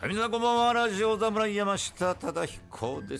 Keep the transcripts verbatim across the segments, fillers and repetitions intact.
はい、皆さんこんばんは。ラジオ侍山下忠彦です。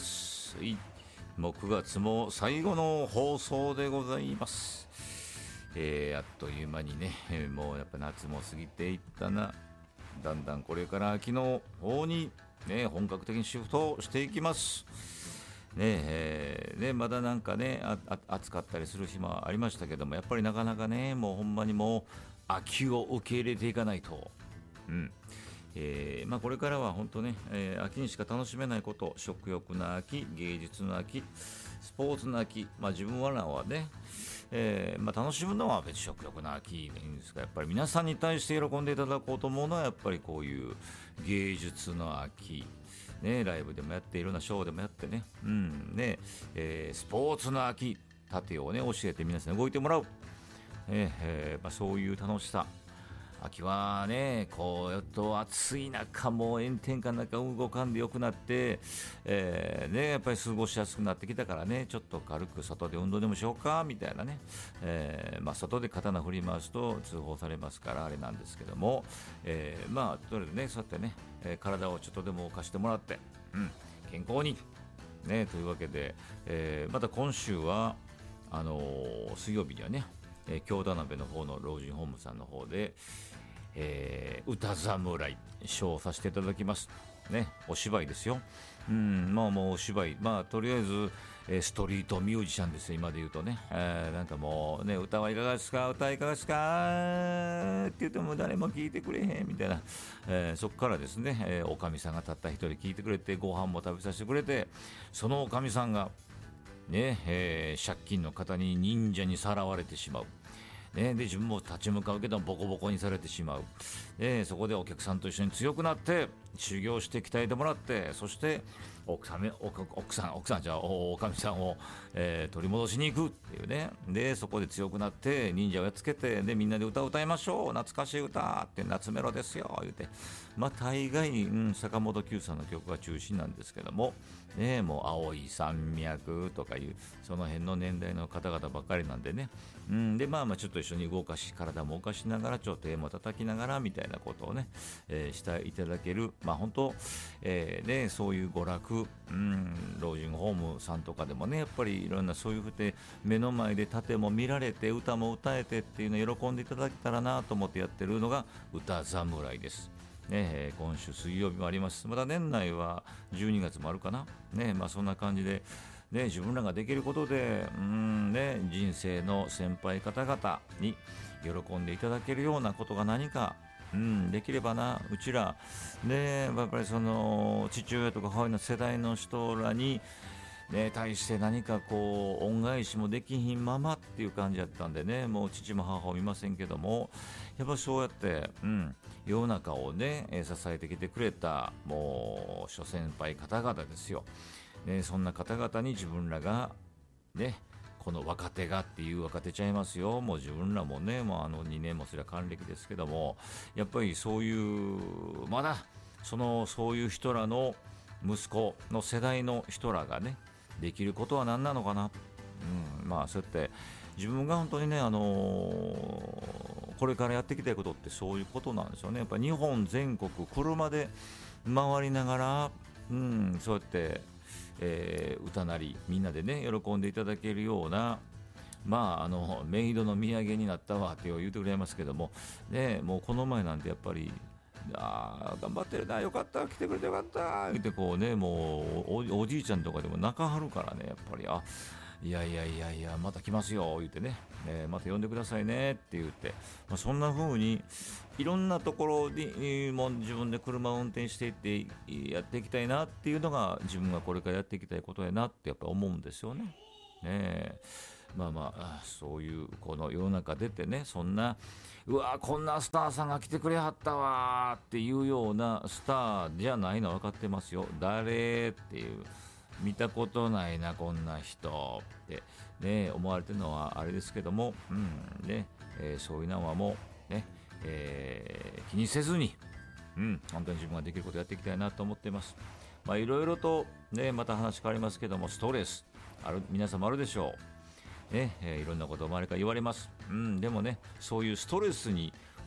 はい、もうくがつも最後の放送でございます。えー、あっという間にね、えーもうやっぱ夏も過ぎていったな。だんだんこれから秋の方に、ね、本格的にシフトしていきます。ねえーね、まだなんかねああ暑かったりする日もありましたけども、やっぱりなかなかね、もうほんまにもう秋を受け入れていかないと。うんえーまあ、これからは本当ね、えー秋にしか楽しめないこと、食欲の秋、芸術の秋、スポーツの秋、まあ、自分らはね、えーまあ、楽しむのは別に食欲の秋でいいんですが、やっぱり皆さんに対して喜んでいただこうと思うのはやっぱりこういう芸術の秋、ね、ライブでもやっていろんなショーでもやってね、うんねえースポーツの秋、盾をね教えて皆さんに動いてもらう、えーえーまあ、そういう楽しさ。秋はね、こうやっと暑い中、もう炎天下の中動かんでよくなって、えーね、やっぱり過ごしやすくなってきたからね、ちょっと軽く外で運動でもしようかみたいなね、えーまあ、外で刀振り回すと通報されますからあれなんですけども、えーまあとりあえずね、そうやってね、えー体をちょっとでも動かしてもらって、うん、健康にね、というわけで、えーまた今週はあのー水曜日にはね、えー京田辺の方の老人ホームさんの方で、えー歌侍ショーをさせていただきますね。お芝居ですよ。うんまあもうお芝居、まあとりあえず、えーストリートミュージシャンですよ、今で言うとね、えーなんかもうね、歌はいかがですか、歌いかがですかって言っても誰も聞いてくれへんみたいな、えーそこからですね、えーおかみさんがたった一人聞いてくれて、ご飯も食べさせてくれて、そのおかみさんがね、えー借金の方に忍者にさらわれてしまう。ね、で自分も立ち向かうけどボコボコにされてしまう、でそこでお客さんと一緒に強くなって修行して鍛えてもらって、そして奥さん奥奥さん奥さんじゃあおかみさんを、えー取り戻しに行くっていうね。でそこで強くなって忍者をやっつけて、でみんなで歌を歌いましょう、懐かしい歌って夏メロですよ言うて、まあ大概、うん、坂本九さんの曲が中心なんですけども、ね、もう青い山脈とかいうその辺の年代の方々ばっかりなんでね、うん、でまあまあちょっと一緒に動かし体も動かしながらちょっと手も叩きながらみたいなことをね、えーしていただける、まあ本当、えーね、そういう娯楽、うん、老人ホームさんとかでもね、やっぱりいろんなそういうふうで目の前で盾も見られて歌も歌えてっていうのを喜んでいただけたらなと思ってやってるのが歌侍です。ねえー今週水曜日もあります。また年内はじゅうにがつもあるかな、ねまあ、そんな感じで、ね、自分らができることでうん、ね、人生の先輩方々に喜んでいただけるようなことが何か、うん、できればな。うちら、ね、やっぱりその父親とか母親の世代の人らにね、対して何かこう恩返しもできひんままっていう感じだったんでね、もう父も母もいませんけども、やっぱそうやって、うん、世の中をね、えー支えてきてくれたもう諸先輩方々ですよ、ね、そんな方々に自分らがね、この若手がっていう若手ちゃいますよ。もう自分らもね、もうあのにねんもすれば還暦ですけども、やっぱりそういうまだそのそういう人らの息子の世代の人らがね、できることは何なのかな、うん、まあそうやって自分が本当にね、あのーこれからやっていきたいことってそういうことなんですよね。やっぱ日本全国車で回りながら、うん、そうやって、えー歌なりみんなでね喜んでいただけるような、まああのメイドの土産になったわって言うてくれますけどもね、もうこの前なんてやっぱりあー頑張ってるな、よかった、来てくれてよかった言ってこうね、もう お, おじいちゃんとかでも泣かはるからね、やっぱり、あいやいやいやいやまた来ますよ言ってね、えーまた呼んでくださいねって言って、まあ、そんな風にいろんなところにえーもう自分で車を運転していってやっていきたいなっていうのが自分がこれからやっていきたいことやなってやっぱ思うんですよね。ねえまあまあそういうこの世の中出てね、そんなうわこんなスターさんが来てくれはったわっていうようなスターじゃないのは分かってますよ。誰っていう見たことないなこんな人ってね思われてるのはあれですけども、うんねえーそういうのはもうね、えー気にせずに、うん、本当に自分ができることをやっていきたいなと思っています。まあいろいろとね、また話変わりますけども、ストレスある皆様あるでしょうね、えーいろんなことを周りから言われます、うん、でもね、そういうストレスに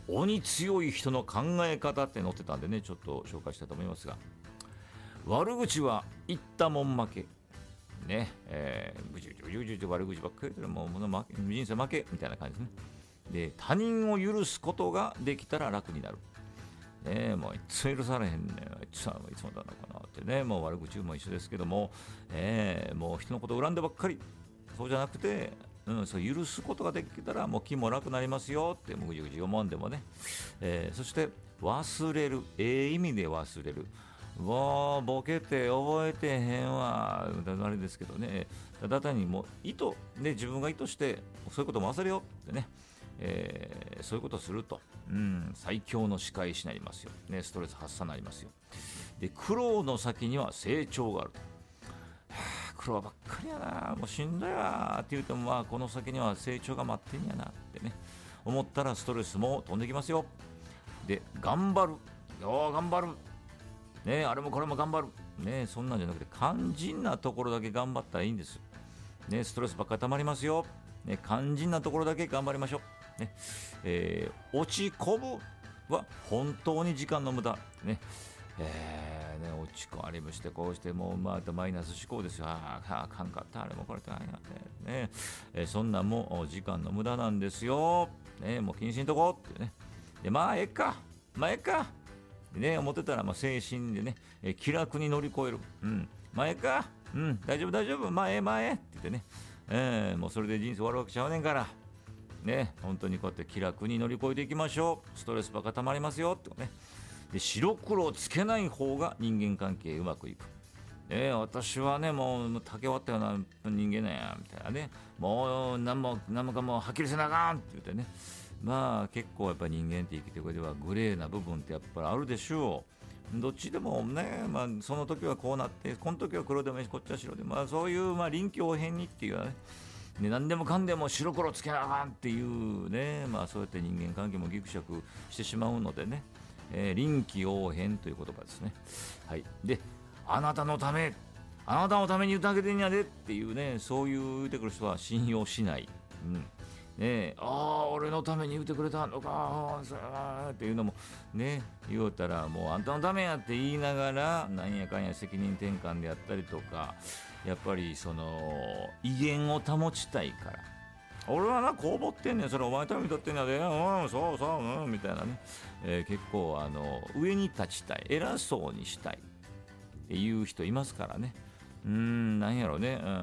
鬼強い人の考え方って載ってたんでね、ちょっと紹介したいと思いますが、悪口は言ったもん負けね、えー、ぐじゅぐじゅぐじゅぐじゅぐじゅ悪口ばっかり言ってる、もうもの負け、人生負けみたいな感じですね。で、他人を許すことができたら楽になる。ね、もういつも許されへんねん、いつもいつもだのかなってね、もう悪口も一緒ですけども、えー、もう人のことを恨んでばっかり、そうじゃなくて、うん、そう許すことができたらもう気も楽になりますよって、もうぐじゅぐじゅ思んでもね、えー、そして忘れる、ええ意味で忘れる。もうボケて覚えてへんわ、あれですけどね、ただ単にもう意図、ね、自分が意図してそういうことも忘れようってね、えー、そういうことをすると、うん、最強の仕返しになりますよ、ね、ストレス発散になりますよ。で、苦労の先には成長があると。はあ、苦労ばっかりやな、もうしんどいわって言うても、まあこの先には成長が待ってんやなってね思ったらストレスも飛んできますよ。で、頑張る、よう頑張るね、あれもこれも頑張る、ね、そんなんじゃなくて肝心なところだけ頑張ったらいいんです、ね、ストレスばっかり溜まりますよ、ね、肝心なところだけ頑張りましょう、ねえー、落ち込むは本当に時間の無駄、ねえーね、落ち込まれもしてこうしてもうまたマイナス思考ですよ。あああかんかった、あれもこれってあれなってね、えー、そんなんも時間の無駄なんですよ、ね、もう気にしんとこってね。で、まあええかまあええかね、思ってたらまあ精神でね、えー、気楽に乗り越える、うん、まあええか、うん、大丈夫大丈夫、まあええまあええって言ってね、えー、もうそれで人生終わるわけちゃうねんからね、本当にこうやって気楽に乗り越えていきましょう。ストレスばっかたまりますよってね。で、白黒をつけない方が人間関係うまくいく。ね、私はね、もう竹終わったような人間なんやみたいなね、もう何も何もかもはっきりせなあかんって言ってね、まあ結構やっぱり人間って生きていく上ではグレーな部分ってやっぱりあるでしょう。どっちでもね、まあ、その時はこうなって、この時は黒でもいいし、こっちは白でも、まあ、そういうまあ臨機応変にっていうね、ね、何でもかんでも白黒つけなあかんっていうね、まあ、そうやって人間関係もギクシャクしてしまうのでね、えー、臨機応変という言葉ですね。はい。で、あなたのため、あなたのために言ってあげてんやでっていうね、そういう言ってくる人は信用しない。うん。ね、ああ俺のために言ってくれたのかっていうのもね、言うたらもうあんたのためやって言いながらなんやかんや責任転換であったりとか、やっぱりその威厳を保ちたいから、俺はなこう思ってんねん、それお前のためにとってんやで、うんそうそううんみたいなね、えー、結構あの上に立ちたい、偉そうにしたいっていう人いますからね。うーん、なんやろね、うん、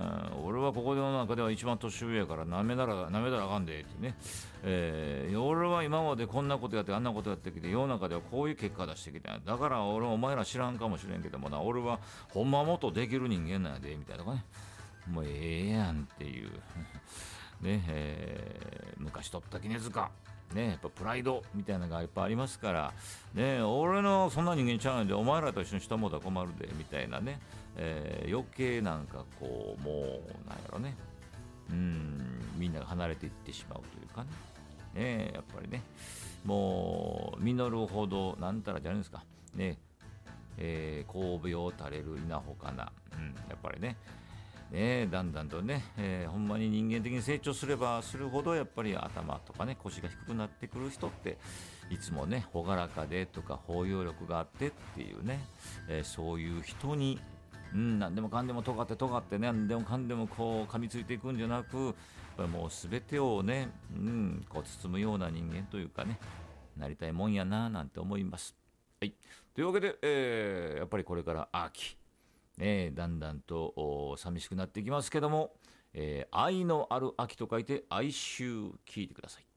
俺はここの中では一番年上やからなめだらなめだらあかんでってね、えー、俺は今までこんなことやってあんなことやってきて世の中ではこういう結果出してきたんや、だから俺お前ら知らんかもしれんけどもな、俺はほんまもっとできる人間なんやでみたいなね、もうええやんっていうね、えー、昔取った絹塚ね、やっぱプライドみたいなのがいっぱいありますから、ね、俺のそんな人間ちゃうんでお前らと一緒にしたもんだ困るでみたいなね、えー、余計なんかこうもうなんやろね、うーんみんなが離れていってしまうというかね、ねやっぱりね、もう実るほどなんたらじゃないですかね、えー、神戸を垂れる稲穂かな、うん、やっぱりねね、だんだんとね、えー、ほんまに人間的に成長すればするほどやっぱり頭とかね腰が低くなってくる人っていつもね朗らかでとか包容力があってっていうね、えー、そういう人に、うん、何でもかんでも尖って尖ってね、何でもかんでもこう噛みついていくんじゃなく、やっぱりもう全てをね、うん、こう包むような人間というかね、なりたいもんやななんて思います。はい、というわけで、えー、やっぱりこれから秋ね、だんだんと寂しくなってきますけども、えー、愛のある秋と書いて哀愁、聞いてください。